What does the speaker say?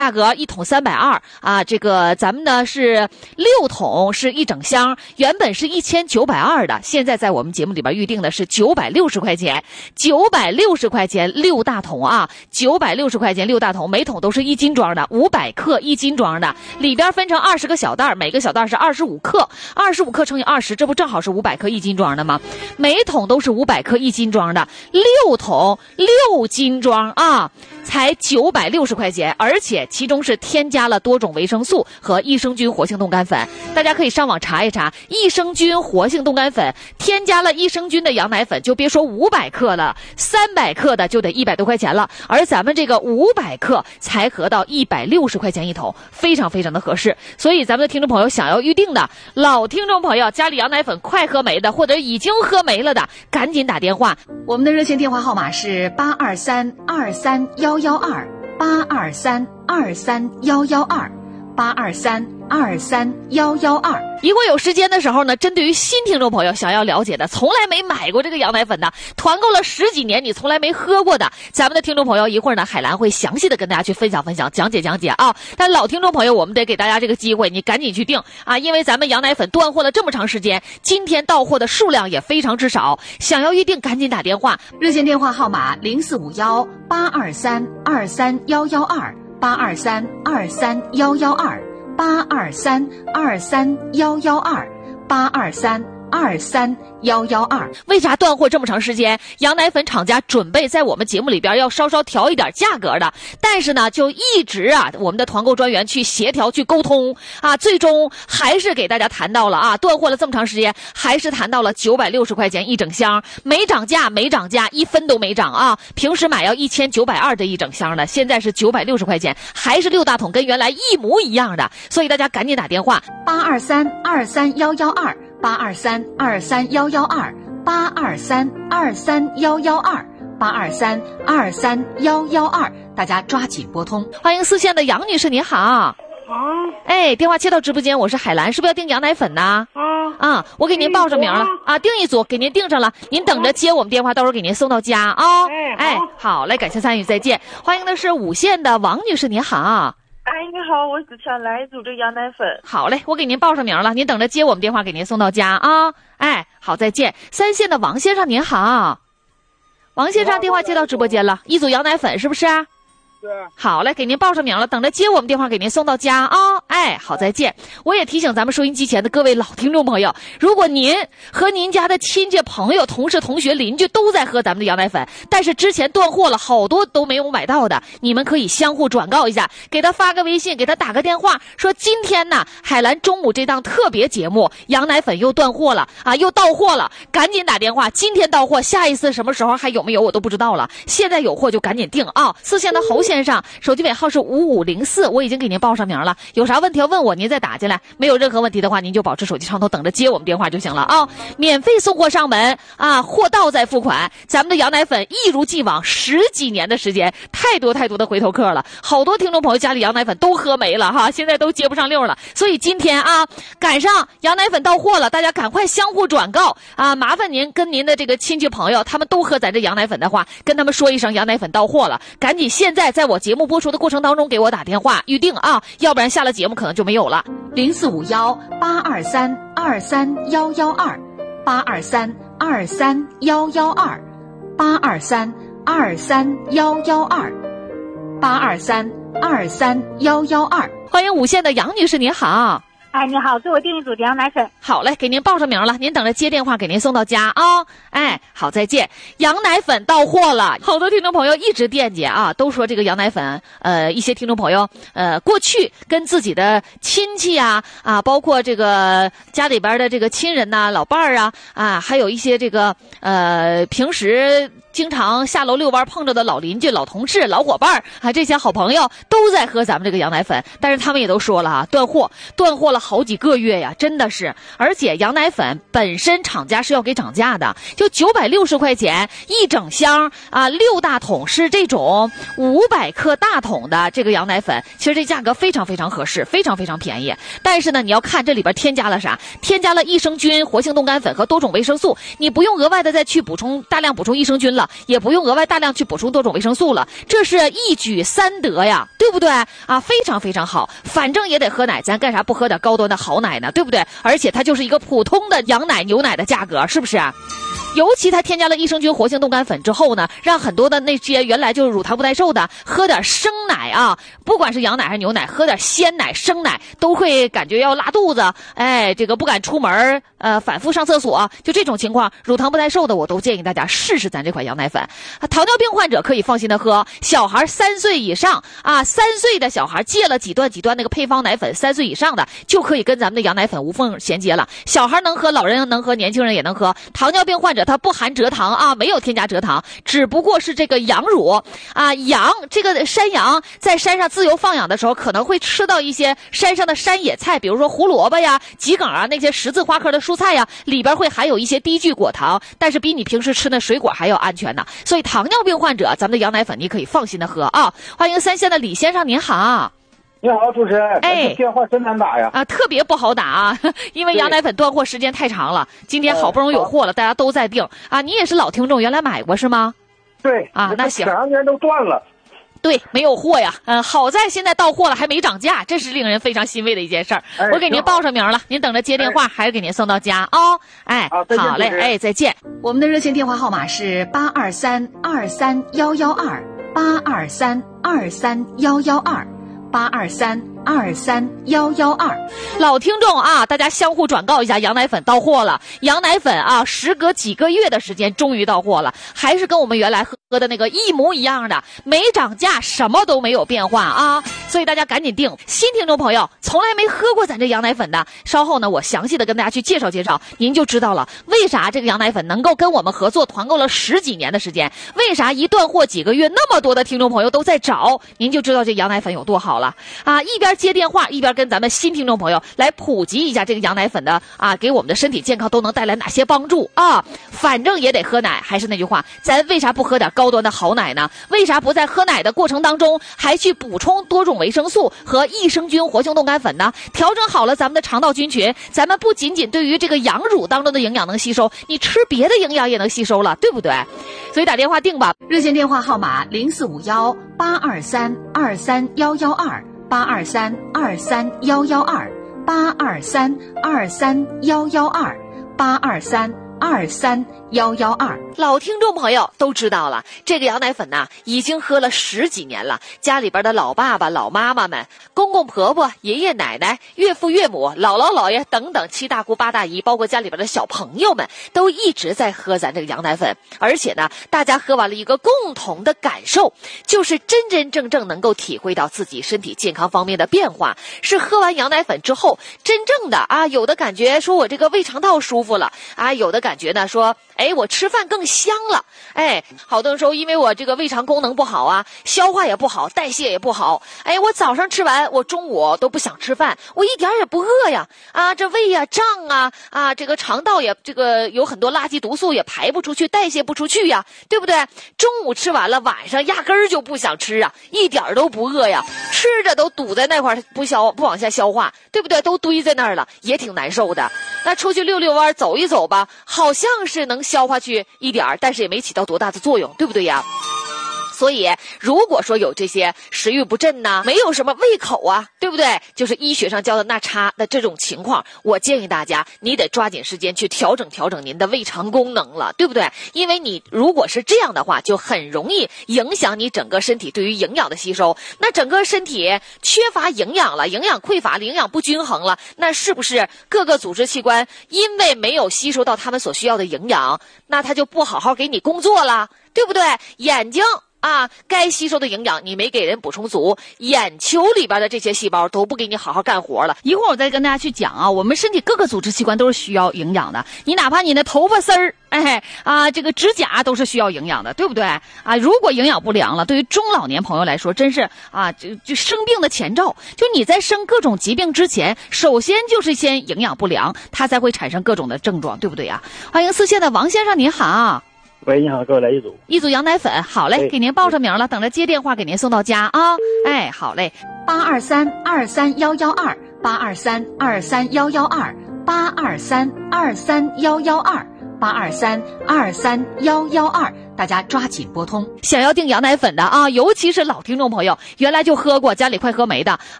价格1桶320啊，这个咱们呢是6桶是一整箱，原本是1920的，现在在我们节目里边预定的是960块钱，960块钱6大桶啊，960块钱6大桶，每桶都是1斤装的，500克1斤装的，里边分成20个小袋，每个小袋是25克，25克乘以20，这不正好是500克1斤装的吗？每桶都是500克1斤装的，6桶6斤装啊，才960块钱，而且其中是添加了多种维生素和益生菌活性冻干粉。大家可以上网查一查，益生菌活性冻干粉添加了益生菌的羊奶粉，就别说500克了，300克的就得100多块钱了，而咱们这个500克才合到160块钱一桶，非常非常的合适。所以咱们的听众朋友想要预定的老听众朋友，家里羊奶粉快喝没的，或者已经喝没了的，赶紧打电话。 我们的热线电话号码是823-232-112，823-23112，823-23112。 如果有时间的时候呢，针对于新听众朋友想要了解的，从来没买过这个羊奶粉的，团购了10几年你从来没喝过的，咱们的听众朋友一会儿呢，海兰会详细的跟大家去分享分享，讲解啊。但老听众朋友，我们得给大家这个机会，你赶紧去订啊，因为咱们羊奶粉断货了这么长时间，今天到货的数量也非常之少，想要预定赶紧打电话， 热线电话号码0451-823-23112，823-23112，823-23112。 为啥断货这么长时间？羊奶粉厂家准备在我们节目里边要稍稍调一点价格的，但是呢，就一直啊，我们的团购专员去协调去沟通啊，最终还是给大家谈到了啊，断货了这么长时间，还是谈到了960块钱一整箱，没涨价，1分都没涨啊！平时买要1920的一整箱的，现在是960块钱，还是6大桶，跟原来一模一样的，所以大家赶紧打电话 823-23112，823-23112，823-23112，823-23112，大家抓紧拨通。 欢迎4线的杨女士，您好。哎，电话接到直播间，我是海兰，是不是要订羊奶粉呢？我给您报上名了啊，订一组，给您订上了，您等着接我们电话，到时候给您送到家啊。好嘞，感谢参与，再见。欢迎的是5线的王女士，您好。 你好，我是想来一组这羊奶粉。 好嘞，我给您报上名了，您等着接我们电话，给您送到家啊。好，再见。3线的王先生，您好。王先生，电话接到直播间了，一组羊奶粉是不是？ 是。 好嘞，给您报上名了，等着接我们电话，给您送到家啊。好，再见。我也提醒咱们收音机前的各位老听众朋友，如果您和您家的亲戚朋友、同事、同学、邻居都在喝咱们的羊奶粉，但是之前断货了，好多都没有买到的，你们可以相互转告一下，给他发个微信，给他打个电话，说今天呢，海兰中午这档特别节目羊奶粉又断货了啊，又到货了，赶紧打电话，今天到货，下一次什么时候还有没有我都不知道了，现在有货就赶紧订啊。4线的侯先生，手机尾号是5504，我已经给您报上名了，有啥问题要问我，您再打进来，没有任何问题的话，您就保持手机畅通，等着接我们电话就行了啊。免费送货上门啊，货到再付款。咱们的羊奶粉一如既往10几年的时间，太多的回头客了，好多听众朋友家里羊奶粉都喝没了哈，现在都接不上溜了。所以今天啊，赶上羊奶粉到货了，大家赶快相互转告啊，麻烦您跟您的这个亲戚朋友，他们都喝咱这羊奶粉的话，跟他们说一声羊奶粉到货了，赶紧现在在我节目播出的过程当中给我打电话预定啊，要不然下了节目可能就没有了。 0451-823-23112，823-23112，823-23112。 欢迎5线的杨女士，您好。 你好，给我订一组羊奶粉。 好嘞，给您报上名了，您等着接电话，给您送到家啊。好，再见。羊奶粉到货了，好多听众朋友一直惦记啊，都说这个羊奶粉，一些听众朋友，过去跟自己的亲戚啊，包括这个家里边的这个亲人呐、老伴儿啊，还有一些这个平时经常下楼遛弯碰着的老邻居、老同事、老伙伴啊，这些好朋友都在喝咱们这个羊奶粉，但是他们也都说了啊，断货了好几个月呀，真的是。而且羊奶粉本身厂家是要给涨价的，就960块钱一整箱啊，6大桶是这种500克大桶的这个羊奶粉，其实这价格非常非常合适，非常非常便宜。但是呢，你要看这里边添加了啥，添加了益生菌、活性冻干粉和多种维生素，你不用额外的再去大量补充益生菌了。 了，也不用额外大量去补充多种维生素了，这是一举三得呀，对不对啊？非常非常好，反正也得喝奶，咱干啥不喝点高端的好奶呢，对不对？而且它就是一个普通的羊奶牛奶的价格，是不是啊？尤其它添加了益生菌活性冻干粉之后呢，让很多的那些原来就是乳糖不耐受的喝点生奶啊，不管是羊奶还是牛奶，喝点鲜奶生奶都会感觉要拉肚子，这个不敢出门，反复上厕所，就这种情况，乳糖不耐受的我都建议大家试试咱这款羊奶粉。糖尿病患者可以放心的喝，小孩3岁以上啊，3岁的小孩戒了几段那个配方奶粉，3岁以上的就可以跟咱们的羊奶粉无缝衔接了。小孩能喝，老人能喝，年轻人也能喝。糖尿病患者它不含蔗糖啊，没有添加蔗糖，只不过是这个羊乳啊，这个山羊在山上自由放养的时候，可能会吃到一些山上的山野菜，比如说胡萝卜呀、桔梗啊，那些十字花科的蔬菜呀，里边会含有一些低聚果糖，但是比你平时吃的水果还要安全呢。所以糖尿病患者，咱们的羊奶粉你可以放心的喝啊。欢迎3线的李先生，您好。 你好，主持人。电话真难打呀！ 特别不好打啊，因为羊奶粉断货时间太长了。今天好不容易有货了，大家都在订啊。你也是老听众，原来买过是吗？ 对啊，那行。 前2年都断了。 对，没有货呀。好在现在到货了，还没涨价，这是令人非常欣慰的一件事儿。我给您报上名了，您等着接电话，还是给您送到家哦。好嘞，再见。 我们的热线电话号码是823-232-112，823-23112，823-23112。 老听众啊，大家相互转告一下，羊奶粉到货了。羊奶粉啊，时隔几个月的时间，终于到货了，还是跟我们原来喝的那个一模一样的，没涨价，什么都没有变化啊。所以大家赶紧订。新听众朋友从来没喝过咱这羊奶粉的，稍后呢我详细的跟大家去介绍介绍，您就知道了为啥这个羊奶粉能够跟我们合作团购了10几年的时间，为啥一断货几个月那么多的听众朋友都在找，您就知道这羊奶粉有多好了啊！一边接电话一边跟咱们新听众朋友来普及一下这个羊奶粉的给我们的身体健康都能带来哪些帮助啊！反正也得喝奶，还是那句话，咱为啥不喝点高端的好奶呢？为啥不在喝奶的过程当中还去补充多种维生素和益生菌活性冻干粉呢？调整好了咱们的肠道菌群，咱们不仅仅对于这个羊乳当中的营养能吸收，你吃别的营养也能吸收了，对不对？所以打电话订吧。 热线电话号码0451-823-23112，823-23112，823-23112。 老听众朋友都知道了，这个羊奶粉呢已经喝了10几年了，家里边的老爸爸老妈妈们、公公婆婆、爷爷奶奶、岳父岳母、姥姥姥爷等等7大姑8大姨，包括家里边的小朋友们都一直在喝咱这个羊奶粉。而且呢，大家喝完了一个共同的感受，就是真真正正能够体会到自己身体健康方面的变化，是喝完羊奶粉之后真正的有的感觉说我这个胃肠道舒服了有的感觉呢说我吃饭更香了，好多时候因为我这个胃肠功能不好消化也不好，代谢也不好，我早上吃完，我中午都不想吃饭，我一点也不饿呀，这胃呀胀这个肠道也这个有很多垃圾毒素也排不出去，代谢不出去呀，对不对？中午吃完了，晚上压根儿就不想吃一点都不饿呀，吃着都堵在那块不往下消化，对不对？都堆在那儿了，也挺难受的。那出去溜溜弯走一走吧，好像是能消化去一点，但是也没起到多大的作用，对不对呀？所以如果说有这些食欲不振没有什么胃口对不对？就是医学上教的那差的这种情况，我建议大家你得抓紧时间去调整您的胃肠功能了，对不对？因为你如果是这样的话，就很容易影响你整个身体对于营养的吸收，那整个身体缺乏营养了，营养匮乏了，营养不均衡了，那是不是各个组织器官因为没有吸收到他们所需要的营养，那他就不好好给你工作了，对不对？眼睛该吸收的营养你没给人补充足，眼球里边的这些细胞都不给你好好干活了。一会儿我再跟大家去讲我们身体各个组织器官都是需要营养的，你哪怕你的头发丝儿这个指甲都是需要营养的，对不对如果营养不良了，对于中老年朋友来说真是就生病的前兆，就你在生各种疾病之前，首先就是先营养不良，它才会产生各种的症状，对不对呀？欢迎4线的王先生，您好。 喂，你好，给我来一组羊奶粉，好嘞，给您报上名了，等着接电话给您送到家好嘞。 823-23112，823-23112，823-23112，823-23112。 大家抓紧拨通。 想要订羊奶粉的啊，尤其是老听众朋友，原来就喝过，家里快喝没的，